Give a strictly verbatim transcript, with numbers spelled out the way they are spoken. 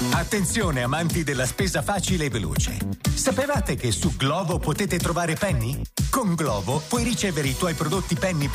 Attenzione amanti della spesa facile e veloce. Sapevate che su Glovo potete trovare Penny? Con Glovo puoi ricevere i tuoi prodotti Penny